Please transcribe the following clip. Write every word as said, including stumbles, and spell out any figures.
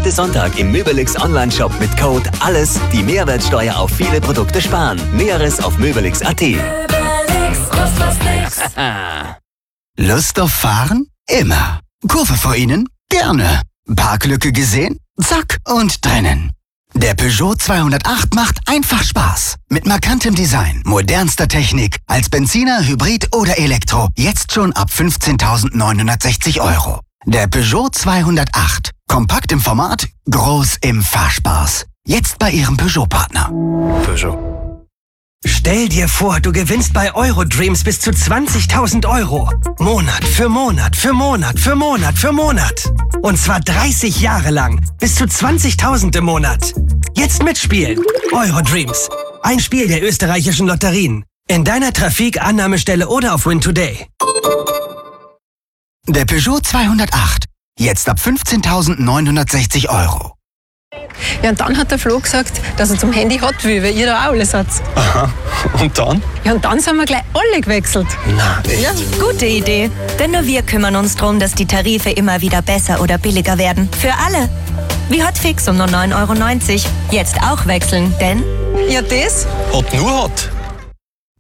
Heute Sonntag im Möbelix Online-Shop mit Code ALLES die Mehrwertsteuer auf viele Produkte sparen. Näheres auf möbelix punkt at. Möbelix, kost was nix. Lust auf Fahren? Immer. Kurve vor Ihnen? Gerne. Parklücke gesehen? Zack und drinnen. Der Peugeot zweihundertacht macht einfach Spaß. Mit markantem Design, modernster Technik, als Benziner, Hybrid oder Elektro. Jetzt schon ab fünfzehntausendneunhundertsechzig Euro. Der Peugeot zweihundertacht. Kompakt im Format, groß im Fahrspaß. Jetzt bei Ihrem Peugeot-Partner. Peugeot. Stell dir vor, du gewinnst bei Eurodreams bis zu zwanzigtausend Euro. Monat für Monat für Monat für Monat für Monat. Und zwar dreißig Jahre lang. Bis zu zwanzigtausend im Monat. Jetzt mitspielen. Eurodreams. Ein Spiel der österreichischen Lotterien. In deiner Trafik, Annahmestelle oder auf Win Today. Der Peugeot zweihundertacht. Jetzt ab fünfzehntausendneunhundertsechzig Euro. Ja, und dann hat der Flo gesagt, dass er zum Handy hat will, weil ihr da auch alles habt. Aha. Und dann? Ja, und dann sind wir gleich alle gewechselt. Na, echt? Ja. Gute Idee. Denn nur wir kümmern uns darum, dass die Tarife immer wieder besser oder billiger werden. Für alle. Wie Hotfix um nur neun Euro neunzig. Jetzt auch wechseln, denn... Ja, das? Hat nur Hot.